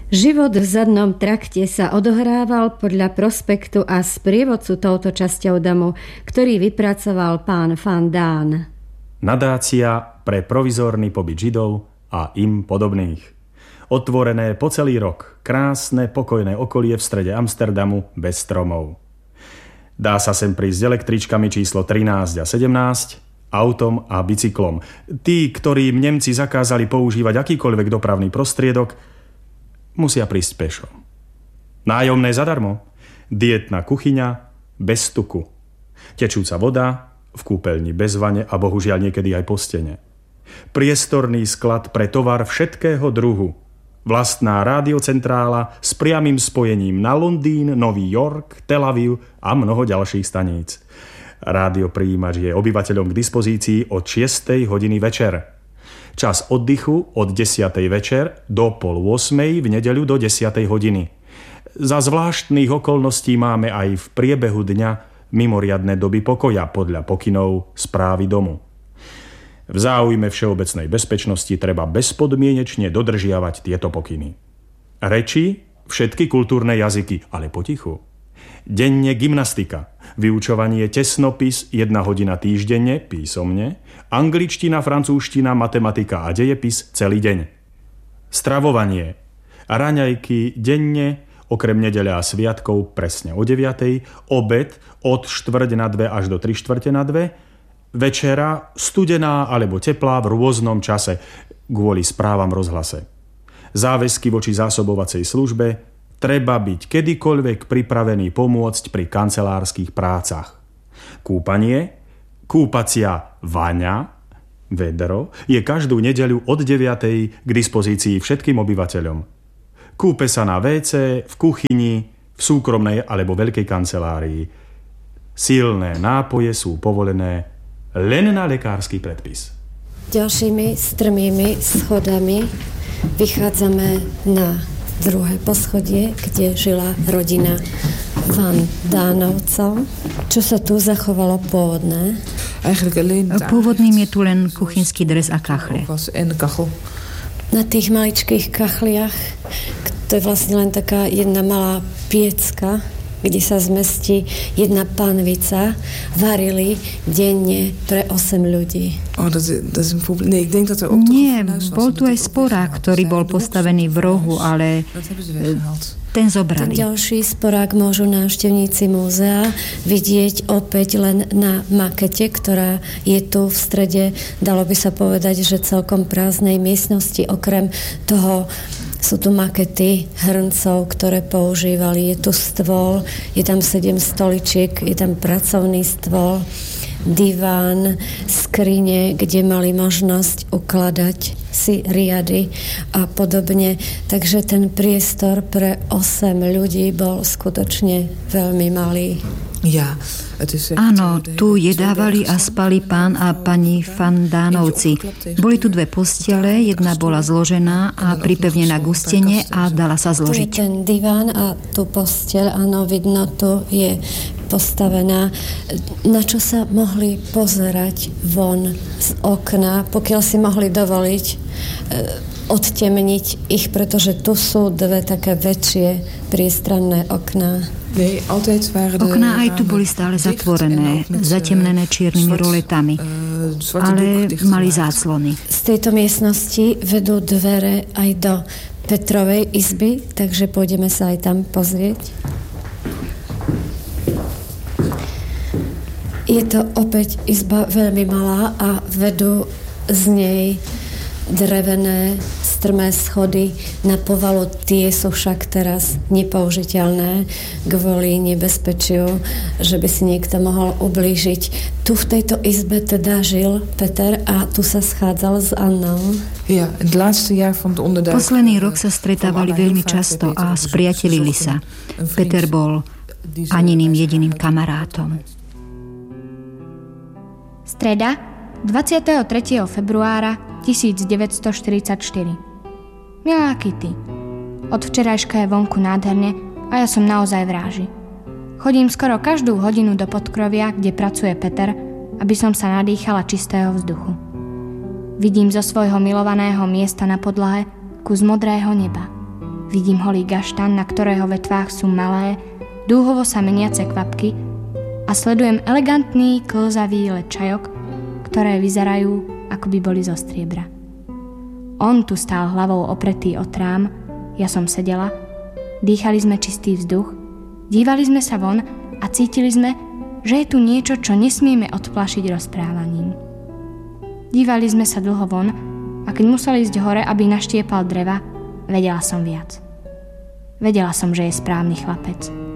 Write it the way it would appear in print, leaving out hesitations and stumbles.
Život v zadnom trakte sa odohrával podľa prospektu a sprievodcu touto časťou domu, ktorý vypracoval pán Van Daan. Nadácia pre provizórny pobyt Židov a im podobných. Otvorené po celý rok, krásne, pokojné okolie v strede Amsterdamu bez stromov. Dá sa sem prísť s električkami číslo 13 a 17, autom a bicyklom. Tí, ktorým Nemci zakázali používať akýkoľvek dopravný prostriedok, musia prísť pešo. Nájomné zadarmo, dietná kuchyňa bez tuku, tečúca voda, v kúpeľni bez vane a bohužiaľ niekedy aj po stene. Priestorný sklad pre tovar všetkého druhu. Vlastná rádiocentrála s priamym spojením na Londýn, Nový York, Tel Aviv a mnoho ďalších staníc. Rádioprijímač je obyvateľom k dispozícii od 6. hodiny večer. Čas oddychu od 10. večer do 7:30 v nedeľu do 10. hodiny. Za zvláštnych okolností máme aj v priebehu dňa mimoriadne doby pokoja podľa pokynov správy domu. V záujme všeobecnej bezpečnosti treba bezpodmienečne dodržiavať tieto pokyny. Reči, všetky kultúrne jazyky, ale potichu. Denne gymnastika, vyučovanie tesnopis 1 hodina týždenne, písomne, angličtina, francúzština, matematika a dejepis celý deň. Stravovanie, raňajky denne, okrem nedeľa a sviatkov presne o 9:00, obed od 1:45 až do 3:45, večera studená alebo teplá v rôznom čase kvôli správam v rozhlase. Záväzky voči zásobovacej službe, treba byť kedykoľvek pripravený pomôcť pri kancelárskych prácach. Kúpanie, kúpacia vaňa, vedro, je každú nedeľu od 9:00 k dispozícii všetkým obyvateľom. Kúpe sa na WC, v kuchyni, v súkromnej alebo veľkej kancelárii. Silné nápoje sú povolené len na lekársky predpis. Ďalšími strmými schodami vychádzame na druhé poschodie, kde žila rodina Van Dánovcov. Čo sa tu zachovalo pôvodné? Pôvodným je tu len kuchynský dres a kachle. Na tých maličkých kachliach, to je vlastne len taká jedna malá piecka, kde sa zmestí jedna panvica, varili denne pre 8 ľudí. Nie, bol tu aj sporák, ktorý bol postavený v rohu, ale ten zobrali. Ten ďalší sporák môžu návštevníci múzea vidieť opäť len na makete, ktorá je tu v strede, dalo by sa povedať, že celkom prázdnej miestnosti. Okrem toho sú tu makety hrncov, ktoré používali. Je tu stôl, je tam 7 stoličiek, je tam pracovný stôl, diván, skrine, kde mali možnosť ukladať si riady a podobne. Takže ten priestor pre 8 ľudí bol skutočne veľmi malý. Áno, tu jedávali a spali pán a pani Van Dánovci. Boli tu 2 postele, jedna bola zložená a pripevnená k stene a dala sa zložiť. Tu je ten diván a tú posteľ, áno, vidno, tu je postavená, na čo sa mohli pozerať von z okna, pokiaľ si mohli dovoliť odtemniť ich, pretože tu sú 2 také väčšie priestranné okná. Okná aj tu boli stále zatvorené, zatemnené čiernymi roletami, ale mali záclony. Z tejto miestnosti vedú dvere aj do Petrovej izby, takže pôjdeme sa aj tam pozrieť. Je to opäť izba veľmi malá a vedú z nej drevené strmé schody na povalu. Tie sú však teraz nepoužiteľné kvôli nebezpečiu, že by si niekto mohol ublížiť. Tu v tejto izbe teda žil Peter a tu sa schádzal s Annou. Posledný rok sa stretávali veľmi často a spriatelili sa. Peter bol Aniným jediným kamarátom. Streda, 23. februára 1944. Milá Kitty, od včerajška je vonku nádherne a ja som naozaj v ráži. Chodím skoro každú hodinu do podkrovia, kde pracuje Peter, aby som sa nadýchala čistého vzduchu. Vidím zo svojho milovaného miesta na podlahe kus modrého neba. Vidím holý gaštan, na ktorého vetvách sú malé, dúhovo sa meniace kvapky a sledujem elegantný, klzavý let čajok, ktoré vyzerajú, ako by boli zo striebra. On tu stál hlavou opretý o trám, ja som sedela, dýchali sme čistý vzduch, dívali sme sa von a cítili sme, že je tu niečo, čo nesmieme odplašiť rozprávaním. Dívali sme sa dlho von a keď musel ísť hore, aby naštiepal dreva, vedela som viac. Vedela som, že je správny chlapec.